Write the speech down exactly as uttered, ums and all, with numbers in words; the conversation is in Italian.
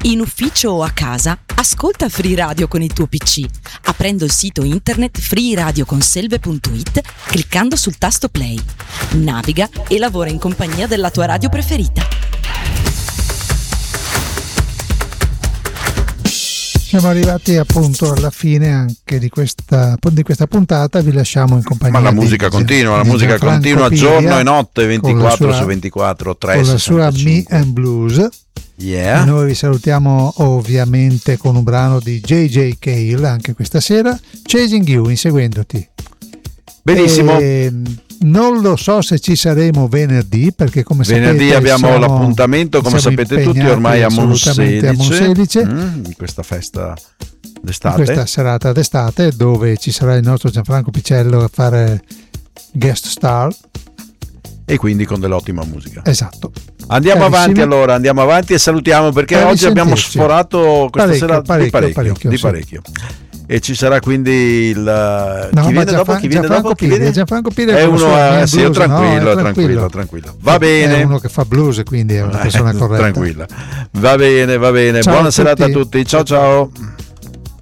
In ufficio o a casa, ascolta Free Radio con il tuo P C, aprendo il sito internet free radio conselve punto it, cliccando sul tasto play. Naviga e lavora in compagnia della tua radio preferita. Siamo arrivati appunto alla fine anche di questa, di questa puntata, vi lasciamo in compagnia. Ma la musica di, continua, la musica continua giorno e notte, ventiquattro su ventiquattro, tre con la sua Me and Blues. Yeah. E noi vi salutiamo ovviamente con un brano di J J Cale anche questa sera, Chasing You, inseguendoti. Benissimo. E non lo so se ci saremo venerdì, perché come venerdì sapete abbiamo siamo, appuntamento, come sapete tutti, ormai a Monselice, a Monselice mm, in questa festa d'estate, in questa serata d'estate, dove ci sarà il nostro Gianfranco Picello a fare guest star, e quindi con dell'ottima musica. Esatto. Andiamo Carissimi. avanti allora, andiamo avanti e salutiamo, perché Per oggi abbiamo risentirci. sforato questa Parecchio, sera parecchio, di parecchio, parecchio, di sì. parecchio. E ci sarà quindi il No, chi ma viene dopo? Gianfran- Chi viene Gianfranco dopo? Chi Pire, viene? Gianfranco Pire È con la uno, sua eh, sì, blues, tranquillo, no, è tranquillo, tranquillo. Va bene. È uno che fa blues, quindi è una persona Eh, corretta. tranquilla. Va bene, va bene. Ciao Buona a serata a tutti. tutti. Ciao ciao.